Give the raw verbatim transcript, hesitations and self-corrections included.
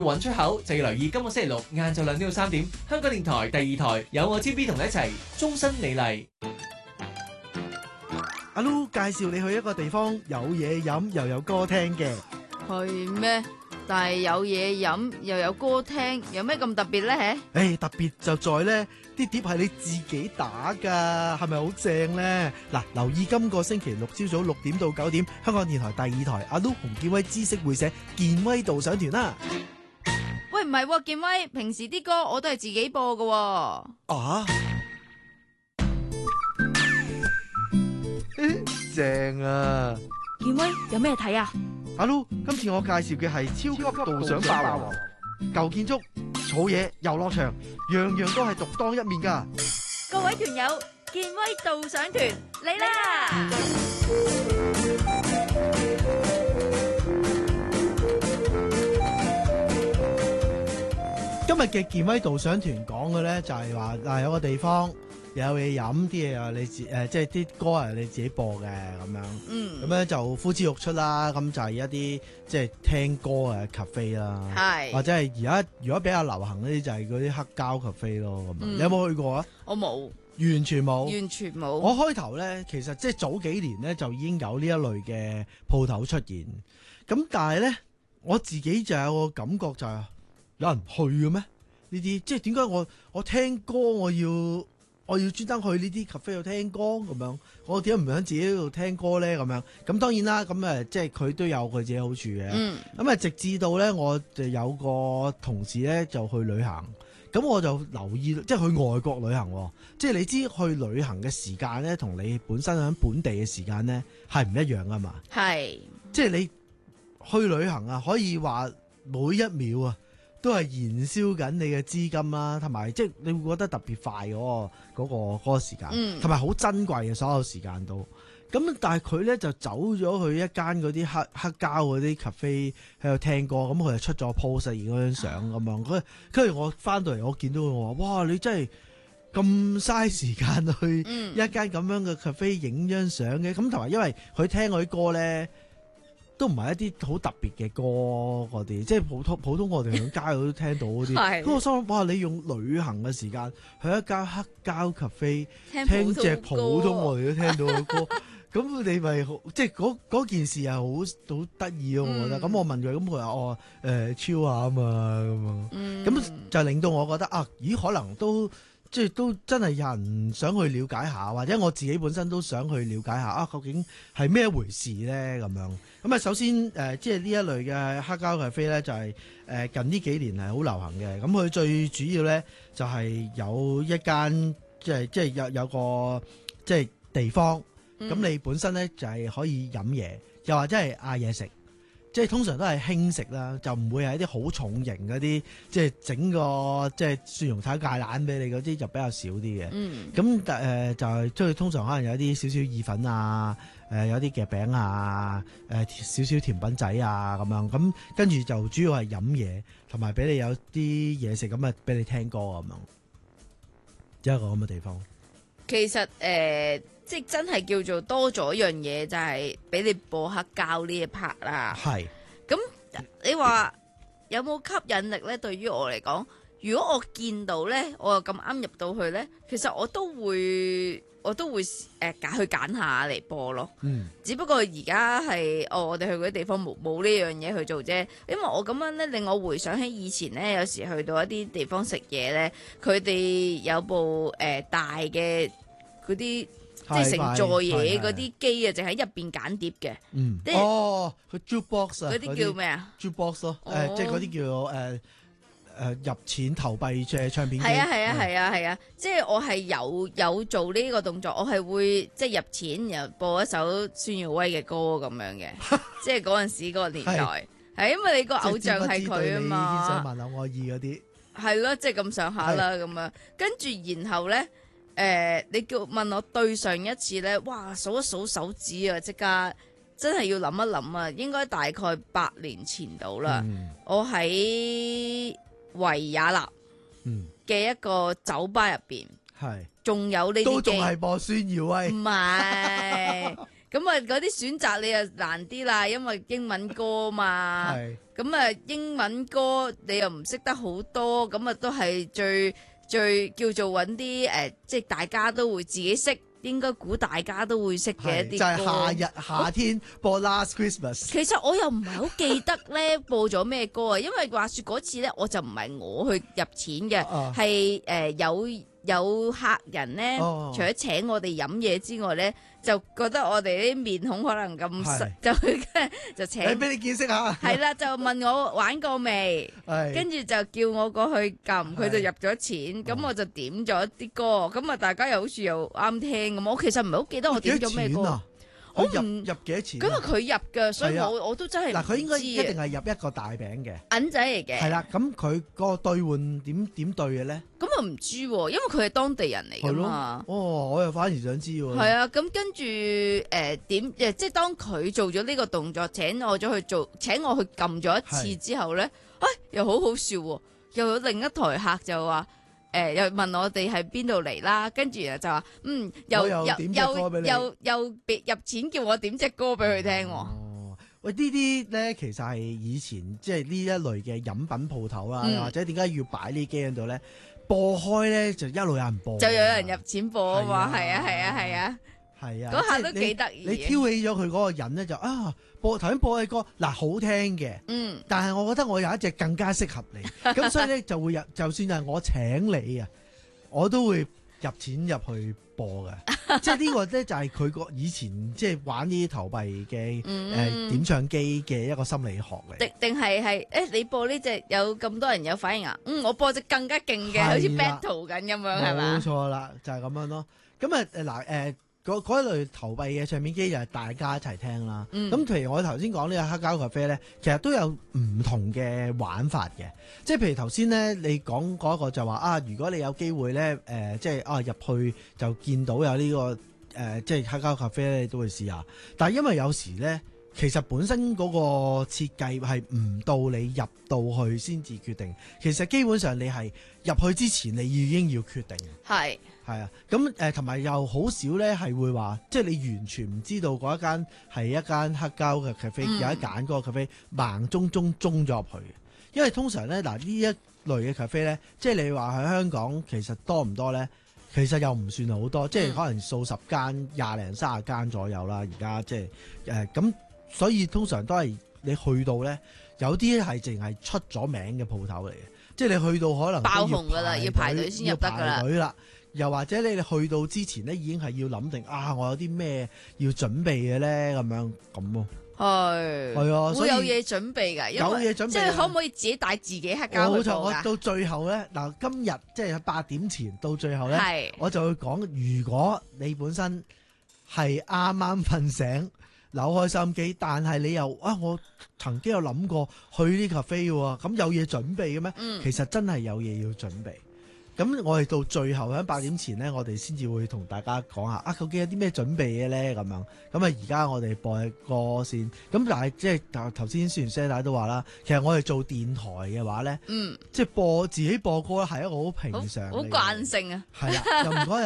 揾出口就要留意今個星期六晏晝兩點到三點，香港電台第二台有我 T B 同你一齊終身美麗。 阿 Lu 介紹你去一個地方有嘢飲又有歌聽嘅。 係咩？但係有嘢飲又有歌聽，有咩咁特別咧？ 誒，特別就在咧，啲碟係你自己打噶，係咪好正咧？嗱，留意今個星期六朝早六點到九點，香港電台第二台阿 Lu 洪建威知識會社健威導賞團啦。 喂，唔係喎，健威，平時啲歌我都係自己播噶喎。 啊？正啊！ 健威有咩睇啊？ 阿 Lu，今次我介紹嘅係超級導賞霸王，舊建築、草野、遊樂場，樣樣都係獨當一面噶。 各位團友，健威導賞團嚟啦！ 今日嘅健威導賞團講嘅咧就係話嗱，有個地方有嘢飲，啲嘢啊你自誒，即係啲歌係你自己播嘅咁樣。 嗯， 咁咧就呼之欲出啦。咁就係一啲即係聽歌嘅 cafe 啦， 係或者係而家如果比較流行嗰啲就係嗰啲黑膠 cafe 咯。咁、嗯、你有冇去過啊？ 我冇， 完全冇， 完全冇。 我開頭咧其實即係早幾年咧就已經有呢一類嘅鋪頭出現。咁但係咧我自己就有個感覺就係、是。有人去嘅咩？呢啲即係點解我我聽歌我要我要專登去呢啲 cafe 度聽歌咁樣？我點解唔想自己喺度聽歌咧？咁樣咁當然啦，咁誒即係佢都有佢自己好處嘅。咁啊、嗯，直至到咧我就有個同事咧就去旅行，咁我就留意即係去外國旅行，即係你知去旅行嘅時間咧，同你本身喺本地嘅時間咧係唔一樣噶嘛？係，即係你去旅行啊，可以話每一秒啊〜都係燃燒緊你嘅資金啦，同埋即係你會覺得特別快嗰、嗰個嗰、嗰個嗰個時間，同埋好珍貴嘅所有時間都。咁但係佢咧就走咗去一間嗰啲黑黑膠嗰啲 cafe 喺度聽歌，咁佢就出咗 post 影嗰張相咁樣。佢跟住我翻到嚟，我見到佢我話：哇！你真係咁嘥時間去一間咁樣嘅 cafe 影張相嘅。咁同埋因為佢聽嗰啲歌咧。都唔係一啲好特別嘅歌嗰啲，即係普通普通我哋喺街度都聽到嗰啲。咁的我心諗，哇！你用旅行嘅時間去一間黑膠 cafe 聽隻普通我哋都聽到嘅歌，咁你咪即係嗰件事係好好得意咯，我覺得。咁、嗯、我問佢，咁佢話我誒超下啊嘛咁啊，咁、嗯、就令到我覺得啊，咦？可能都。即係都真係有人想去了解下，或者我自己本身都想去了解下啊，究竟係咩回事咧？咁樣咁啊，首先誒、呃，即係呢一類嘅黑膠咖啡咧，就係、是、誒、呃、近呢幾年係好流行嘅。咁佢最主要咧就係、是、有一間即係即係有有個即係地方，咁、嗯、你本身咧就係、是、可以飲嘢，又或者係嗌嘢食。即係通常都係輕食啦，就唔會係一啲好重型嗰啲，即係整個即係蒜蓉炒芥蘭俾你嗰啲就比較少啲嘅。嗯，咁誒、呃、就係即係通常可能有啲少少意粉啊，誒、呃、有啲夾餅啊，誒少少甜品仔啊咁樣。咁跟住就主要係飲嘢，同埋俾你有啲嘢食咁啊，俾你聽歌咁樣，一個咁嘅地方。 其實誒。呃即係真係叫做多咗一樣嘢，就係、是、俾你播黑膠呢一 part 啦。係是。咁你話有冇吸引力咧？對於我嚟講，如果我見到咧，我又咁啱入到去咧，其實我都會我都會誒揀、呃、去揀下嚟播咯。嗯。只不過而家係哦，我哋去嗰啲地方冇冇呢樣嘢去做啫。因為我咁樣咧，令我回想起以前咧，有時去到一啲地方食嘢咧，佢哋有部誒、呃、大嘅嗰啲。即係成座嘢嗰啲機啊，淨喺入邊揀碟嘅。嗯。 哦，佢 jukebox 啊。 嗰啲叫咩啊 ？jukebox 咯。誒，即係嗰啲叫誒誒入錢投幣嘅唱片機。 係啊係啊係啊係啊！即係我係有有做呢個動作，我係會即係入錢，然後播一首孫耀威嘅歌咁樣嘅。即係嗰陣時嗰個年代，係因為你個偶像係佢啊嘛。 千萬流愛意嗰啲。 係咯，即係咁上下啦，咁樣跟住然後咧。誒、呃，你叫問我對上一次咧，哇，數一數手指啊，即刻真係要諗一諗啊，應該大概八年前到啦。嗯、我喺維也納嘅一個酒吧入邊，係仲、嗯、有呢啲機， 都仲係播孫耀威， 唔係咁啊嗰啲選擇你又難啲啦，因為英文歌嘛。 係。 咁啊英文歌你又唔識得好多，咁啊都係最最叫做揾啲誒，即係大家都會自己識。應該估大家都會識嘅一啲歌， 就係、是、夏日夏天播 Last Christmas。 其實我又唔係好記得咧播咗咩歌啊，因為話説嗰次咧我就唔係我去入錢嘅，係誒、呃、有有客人咧，哦、除咗請我哋飲嘢之外咧，就覺得我哋啲面孔可能咁實，就就請。誒，俾你見識下。 係啦，就問我玩過未？跟住就叫我過去撳，佢就入咗錢，咁我就點咗啲歌，咁啊大家又好似又啱聽咁。我其實唔係好記得我點咗咩歌。 我入入幾多錢？ 咁啊佢入嘅，所以我我都真係嗱，佢應該一定係入一個大餅嘅銀仔嚟嘅。係啦，咁佢個兌換點點兌嘅咧？ 咁啊唔知喎，因為佢係當地人嚟㗎嘛。 哦，我又反而想知喎。 係啊，咁跟住誒點誒，即係當佢做咗呢個動作，請我咗去做，請我去撳咗一次之後咧，哎又好好笑喎，又有另一台客就話。誒、呃、又問我哋係邊度嚟啦，跟住就話嗯又又又又又入錢叫我點隻歌俾佢聽喎。 哦，喂呢啲咧其實係以前即係呢一類嘅飲品鋪頭啦，嗯、或者點解要擺呢機喺度咧？播開咧就一路有人播， 就有人入錢播啊嘛，係啊係啊係啊。 係啊， 嗰下都幾得意。 你挑起咗佢嗰個人咧，就啊播頭先播嘅歌嗱好聽嘅，嗯，但係我覺得我有一隻更加適合你，咁所以咧就會入，就算係我請你啊，我都會入錢入去播嘅，即係呢個咧就係佢個以前即係玩呢啲投幣嘅誒點唱機嘅一個心理學嚟。定定係係誒你播呢隻有咁多人有反應啊？嗯，我播隻更加勁嘅，好似 battle 緊咁樣係嘛？ 冇錯啦，就係咁樣咯。咁啊誒嗱誒。嗰嗰一類投幣嘅唱片機就係大家一齊聽啦。咁、嗯、譬如我頭先講呢個黑膠咖啡咧，其實都有唔同嘅玩法嘅。即係譬如頭先咧，你講嗰個就話啊，如果你有機會咧，誒、呃、即係啊入去就見到有呢、這個誒、呃、即係黑膠咖啡咧，你都會試下。但係因為有時咧，其實本身嗰個設計係唔到你入到去先至決定。其實基本上你係入去之前，你已經要決定。係。係啊，咁誒同埋又好少咧，係會話即係你完全唔知道嗰一間係一間黑膠嘅咖啡，有一揀嗰個咖啡盲中中中咗入去嘅。因為通常咧嗱呢一類嘅咖啡咧，即係你話喺香港其實多唔多咧？其實又唔算好多，即係可能數十間、廿零、三十間左右啦。而家即係誒咁，所以通常都係你去到咧，有啲係淨係出咗名嘅鋪頭嚟嘅，即係你去到可能爆紅噶啦，要排隊先入得噶啦。又或者你哋去到之前咧，已經係要諗定啊，我有啲咩要準備嘅咧，咁樣咁咯。係係啊， 會有嘢準備㗎， 有嘢準備， 即係可唔可以自己帶自己黑膠去播㗎？冇錯， 我到最後咧，嗱今日即係八點前到最後咧，是我就會講，如果你本身係啱啱瞓醒，扭開收音機，但係你又啊，我曾經有諗過去呢咖啡喎，咁有嘢準備嘅咩？嗯、其實真係有嘢要準備。咁我哋到最後喺八點前咧，我哋先至會同大家講下啊，究竟有啲咩準備嘅咧？咁樣咁啊，而家我哋播歌先。咁但係即係頭先雖然聲帶都話啦，其實我哋做電台嘅話咧，嗯，即係播自己播歌咧係一個好平常、好慣性啊， 係啦，又唔該。